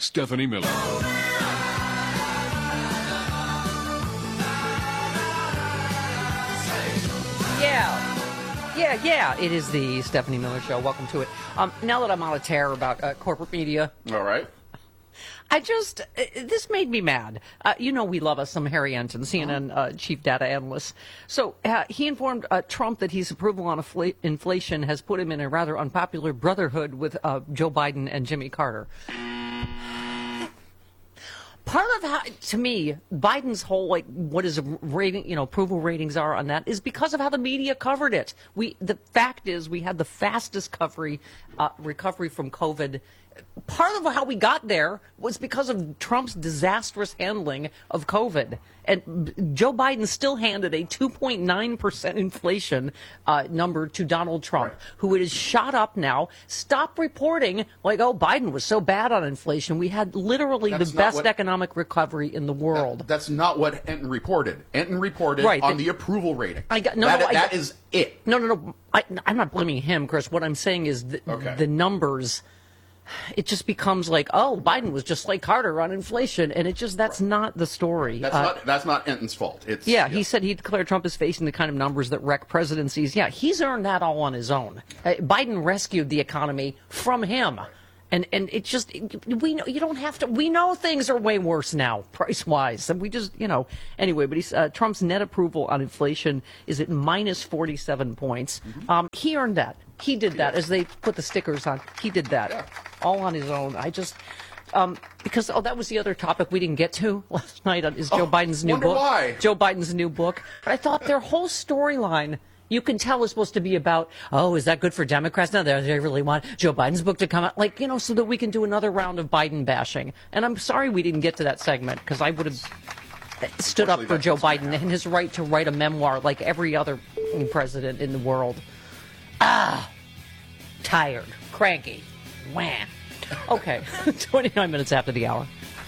Stephanie Miller. Yeah, it is the Stephanie Miller Show. Welcome to it. Now that I'm on a tear about corporate media. All right. This made me mad. We love us some Harry Enton, CNN chief data analyst. So he informed Trump that his approval on inflation has put him in a rather unpopular brotherhood with Joe Biden and Jimmy Carter. Part of how, to me, Biden's whole, what his rating, approval ratings are on that is because of how the media covered it. The fact is we had the fastest recovery from COVID. Part of how we got there was because of Trump's disastrous handling of COVID. And Joe Biden still handed a 2.9% inflation number to Donald Trump, who it has shot up now. Stop reporting Biden was so bad on inflation. We had literally the best economic recovery in the world. That's not what Enton reported. Enton reported on the approval rating. That is it. No. I'm not blaming him, Chris. What I'm saying is the numbers. It just becomes Biden was just like Carter on inflation, and that's not the story. That's not Enton's fault. He said he declared Trump is facing the kind of numbers that wreck presidencies. Yeah, he's earned that all on his own. Biden rescued the economy from him. And it just, we know, you don't have to, we know things are way worse now, price-wise. And we just, anyway, but Trump's net approval on inflation is at minus 47 points. Mm-hmm. He earned that. He did that as they put the stickers on. He did that all on his own. Because that was the other topic we didn't get to last night is Joe Biden's new book. Why? Joe Biden's new book. But I thought their whole storyline, you can tell, is supposed to be about, is that good for Democrats? No, they really want Joe Biden's book to come out, so that we can do another round of Biden bashing. And I'm sorry we didn't get to that segment, because I would have stood up for Joe Biden and his right to write a memoir like every other president in the world. Tired, cranky, wham. Okay, 29 minutes after the hour.